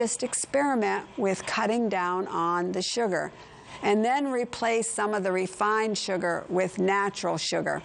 Just experiment with cutting down on the sugar, and then replace some of the refined sugar with natural sugar.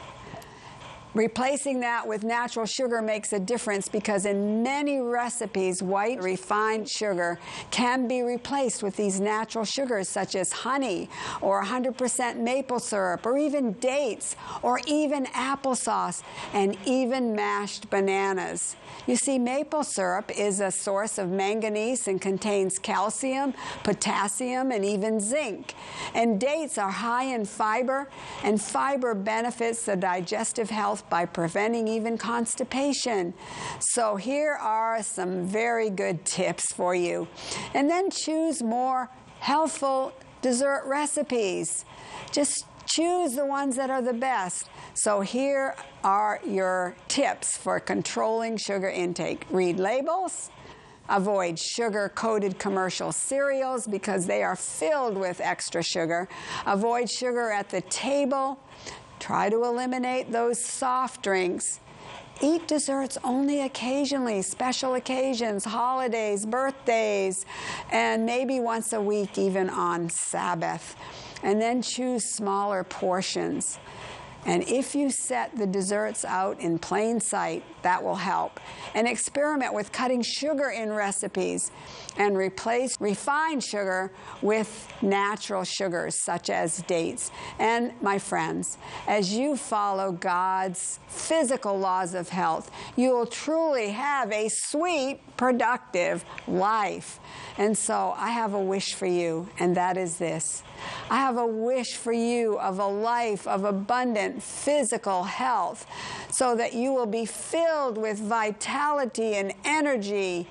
Replacing that with natural sugar makes a difference because in many recipes, white refined sugar can be replaced with these natural sugars such as honey or 100% maple syrup or even dates or even applesauce and even mashed bananas. You see, maple syrup is a source of manganese and contains calcium, potassium, and even zinc. And dates are high in fiber, and fiber benefits the digestive health by preventing even constipation. So here are some very good tips for you. And then choose more healthful dessert recipes. Just choose the ones that are the best. So here are your tips for controlling sugar intake. Read labels. Avoid sugar-coated commercial cereals because they are filled with extra sugar. Avoid sugar at the table. Try to eliminate those soft drinks. Eat desserts only occasionally, special occasions, holidays, birthdays, and maybe once a week even on Sabbath. And then choose smaller portions. And if you set the desserts out in plain sight, that will help. And experiment with cutting sugar in recipes and replace refined sugar with natural sugars such as dates. And my friends, as you follow God's physical laws of health, you will truly have a sweet, productive life. And so I have a wish for you, and that is this. I have a wish for you of a life of abundant physical health so that you will be filled with vitality and energy.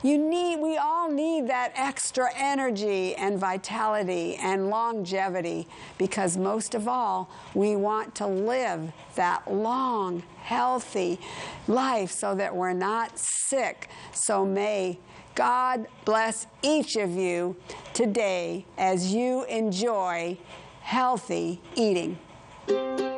We all need that extra energy and vitality and longevity because most of all, we want to live that long, healthy life so that we're not sick. So may God bless each of you today as you enjoy healthy eating.